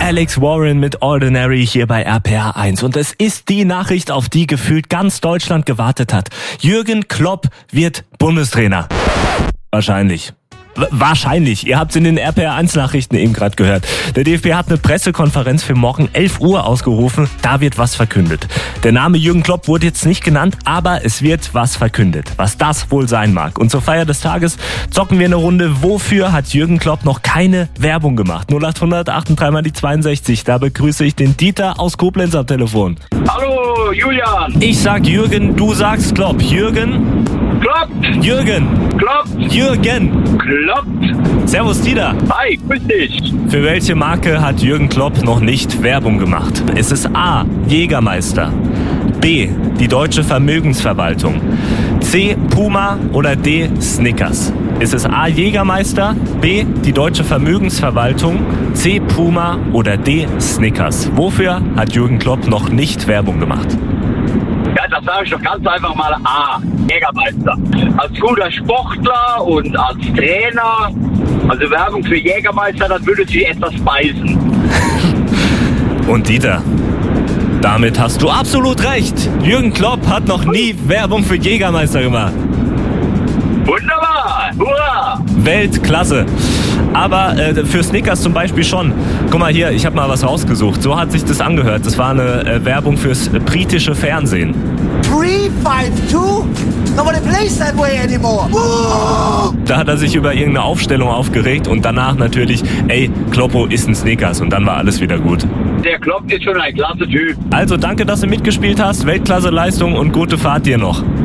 Alex Warren mit Ordinary hier bei RPR 1. Und es ist die Nachricht, auf die gefühlt ganz Deutschland gewartet hat. Jürgen Klopp wird Bundestrainer. Wahrscheinlich. Ihr habt es in den RPR1-Nachrichten eben gerade gehört. Der DFB hat eine Pressekonferenz für morgen 11 Uhr ausgerufen. Da wird was verkündet. Der Name Jürgen Klopp wurde jetzt nicht genannt, aber es wird was verkündet. Was das wohl sein mag. Und zur Feier des Tages zocken wir eine Runde. Wofür hat Jürgen Klopp noch keine Werbung gemacht? 0800 83 mal die 62. Da begrüße ich den Dieter aus Koblenz am Telefon. Hallo, Julian. Ich sag Jürgen, du sagst Klopp. Jürgen? Kloppt. Jürgen. Kloppt. Jürgen. Kloppt. Servus, Dieter. Hi, grüß dich. Für welche Marke hat Jürgen Klopp noch nicht Werbung gemacht? Ist es A. Jägermeister, B. die Deutsche Vermögensverwaltung, C. Puma oder D. Snickers? Ist es A. Jägermeister, B. die Deutsche Vermögensverwaltung, C. Puma oder D. Snickers? Wofür hat Jürgen Klopp noch nicht Werbung gemacht? Ja, das sage ich doch ganz einfach mal A. Jägermeister. Als guter Sportler und als Trainer, also Werbung für Jägermeister, das würde sich etwas beißen. Und Dieter, damit hast du absolut recht. Jürgen Klopp hat noch nie Werbung für Jägermeister gemacht. Wunderbar! Hurra! Weltklasse. Aber für Snickers zum Beispiel schon. Guck mal hier, ich habe mal was rausgesucht. So hat sich das angehört. Das war eine Werbung fürs britische Fernsehen. 3-5-2? Nobody plays that way anymore. Whoa! Da hat er sich über irgendeine Aufstellung aufgeregt und danach natürlich, ey, Kloppo ist ein Snickers und dann war alles wieder gut. Der Klopp ist schon ein klasse Typ. Also danke, dass du mitgespielt hast. Weltklasse Leistung und gute Fahrt dir noch.